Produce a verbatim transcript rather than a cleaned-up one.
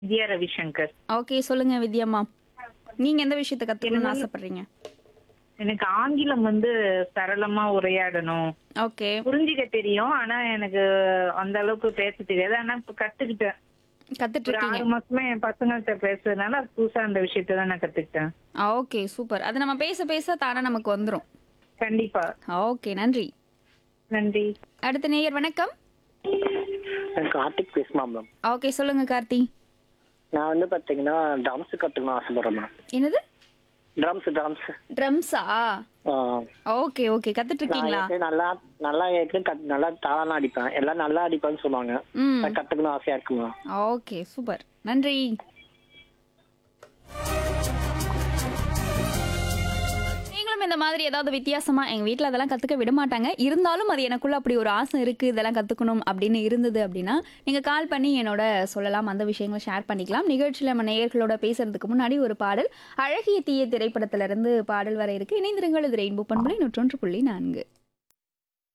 வித்யா Ravishankar. Okay. சொல்லுங்க வித்யாம்மா. நீங்க எந்த விஷயத்த எனக்கு கத்துக்கணும்னு வந்து ஆசைப்படுறீங்க? எனக்கு ஆங்கிலம் வந்து சரளமா உரையாடணும். ஓகே. புரிஞ்சுக்க தெரியும். ஆனா எனக்கு அந்த அளவுக்கு பேச தெரியாது. ஆனா இப்ப கத்துக்கிட்டேன். கத்துட்டு ஒரு இருக்கீங்க. ஆறு மாசமா என் பசங்கள்ட்ட பேசுறதுனால அது புதுசா அந்த விஷயத்த தான் நான் கத்துக்கிட்டேன். ஓகே. சூப்பர். அது நம்ம பேச பேச தானா நமக்கு வந்துரும். கண்டிப்பா. ஓகே. நன்றி. நன்றி. அடுத்த நேயர் வணக்கம். நான் கார்த்திக் பேசுமா மேம். ஓகே. சொல்லுங்க கார்த்தி. நான் வந்து பாத்தீங்கன்னா ட்ரம்ஸ் கத்துக்கணும் ஆசைப்படுறேன் மேம். என்னது? Drums drums ட்ரம்ஸா? Okay, okay. கத்துட்டு நான் இருக்கீங்களா? ஏற்கனவே நல்லா நல்லா ஏற்கனவே கத் நல்லா தாளம்லாம் அடிப்பேன். எல்லாம் நல்லா அடிப்பேன்னு சொல்லுவாங்க. ம். நான் கத்துக்கணும் ஆசையா இருக்கு மேம். ஓகே. சூப்பர். நன்றி. நீங்களும் இந்த மாதிரி ஏதாவது வித்தியாசமா எங்க வீட்ல அதெல்லாம் கத்துக்க விட மாட்டாங்க. இருந்தாலும் அது எனக்குள்ள அப்படி ஒரு ஆசை இருக்கு. இதெல்லாம் கத்துக்கணும் அப்படின்னு இருந்தது அப்படின்னா, நீங்க கால் பண்ணி என்னோட சொல்லலாம். அந்த விஷயங்கள ஷேர் பண்ணிக்கலாம். நிகழ்ச்சியில நம்ம நேயர்களோட பேசுறதுக்கு முன்னாடி ஒரு பாடல். அழகிய தீய திரைப்படத்திலிருந்து பாடல் வர இருக்கு. இணைந்திருங்கள். இது ரெயின்போ பண்பலை நூற்றி ஒன்று புள்ளி நான்கு.